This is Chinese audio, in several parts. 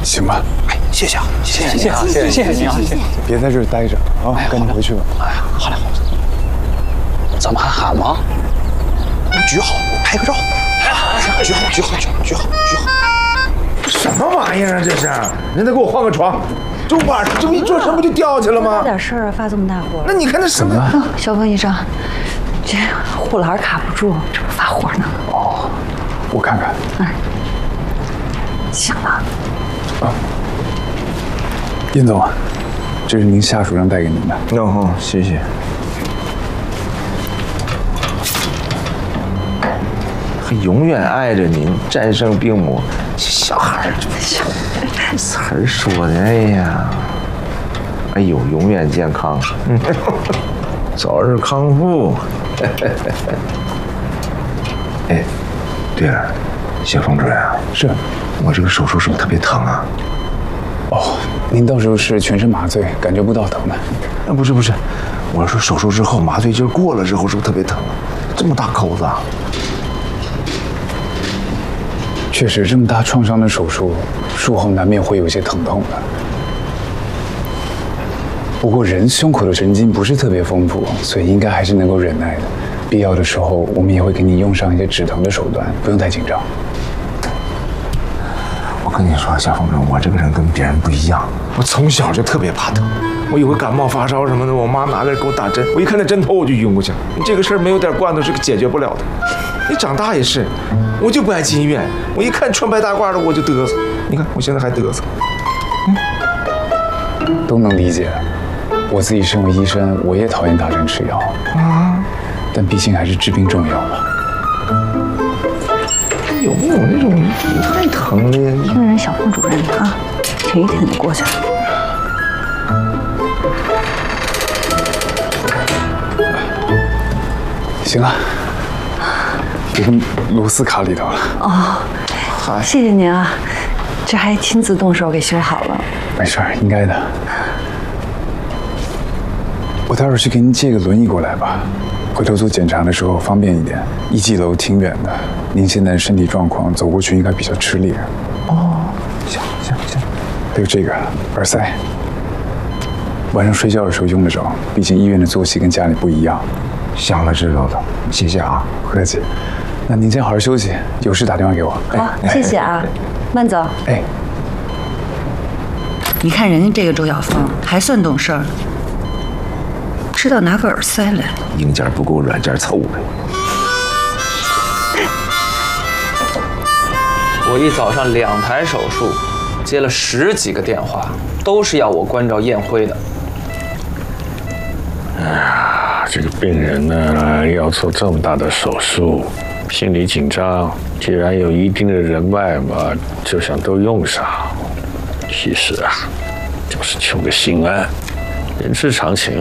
行吧。 哎，谢谢啊，谢谢您啊，谢谢您啊，别在这儿待着啊，赶紧回去吧。 哎呀，好嘞好嘞。怎么还喊吗？举好，我拍个照。举好。 什么玩意儿啊这是？人再给我换个床，这晚上这么一转身不就掉下去了吗？ 有点事儿啊，发这么大火。 那你看那什么？ 消防医生，这护栏卡不住，这不发火呢。 哦，我看看。 行了。 啊，殷总啊，这是您下属让带给您的。 哦，谢谢。还永远爱着您，战胜病魔。小孩儿，这词儿说的，哎呀，哎呦，永远健康，早日康复。哎，对了，谢冯主任啊， 是我这个手术是不是特别疼啊？ 哦，您到时候是全身麻醉，感觉不到疼的。 不是，我说手术之后麻醉劲儿过了之后是不是特别疼啊？这么大口子啊！ 确实，这么大创伤的手术，术后难免会有些疼痛的。不过人胸口的神经不是特别丰富，所以应该还是能够忍耐的。必要的时候，我们也会给你用上一些止疼的手段，不用太紧张。 我跟你说，夏风筝，我这个人跟别人不一样，我从小就特别怕疼。我有个感冒发烧什么的，我妈拿个给我打针，我一看那针头我就晕过去了。这个事儿没有点罐头是解决不了的。你长大也是，我就不爱进医院。我一看穿白大褂的我就嘚瑟，你看我现在还嘚瑟。 都能理解。我自己身为医生，我也讨厌打针吃药啊，但毕竟还是治病重要嘛。 有没有那种不太疼的？ 一个人小凤主任的啊，挺一挺就过去了。 行了，别跟螺丝卡里头了。 哦，谢谢您啊，这还亲自动手给修好了。 没事儿，应该的。我待会儿去给您借个轮椅过来吧，回头做检查的时候方便一点。1级楼挺远的，您现在身体状况走过去应该比较吃力。 哦，行。 还有这个耳塞，晚上睡觉的时候用得着，毕竟医院的作息跟家里不一样。 想了知道的，谢谢啊， 不客气。那您先好好休息，有事打电话给我。 好，谢谢啊，慢走。 哎， 你看人家这个周小凤还算懂事儿，知道拿个耳塞来。 硬件不够，软件凑呗。 我一早上2台手术，接了10几个电话，都是要我关照验辉的。 这个病人呢，要做这么大的手术，心理紧张。既然有一定的人脉嘛，就想都用上。其实啊，就是求个心安，人之常情。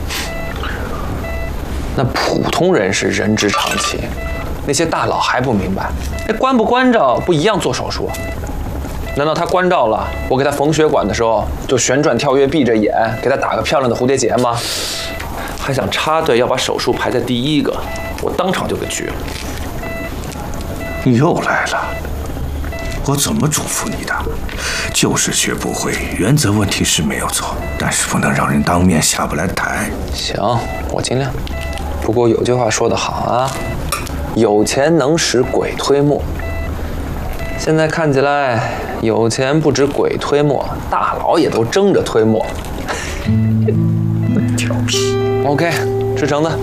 那普通人是人之常情，那些大佬还不明白？哎，关不关照不一样做手术？难道他关照了，我给他缝血管的时候就旋转跳跃闭着眼，给他打个漂亮的蝴蝶结吗？还想插队要把手术排在第1个，我当场就给拒了。 你又来了，我怎么嘱咐你的？就是学不会，原则问题是没有错，但是不能让人当面下不来台。 行，我尽量。不过有句话说得好啊，有钱能使鬼推磨。现在看起来，有钱不止鬼推磨，大佬也都争着推磨。 调皮。 OK， 吃橙子。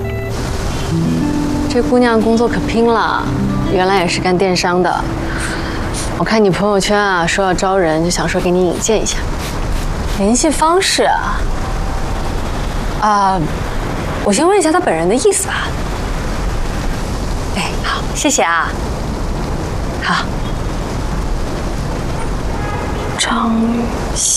这姑娘工作可拼了，原来也是干电商的。我看你朋友圈啊，说要招人，就想说给你引荐一下。联系方式啊，我先问一下她本人的意思吧。哎，好，谢谢啊。好，张雨绮。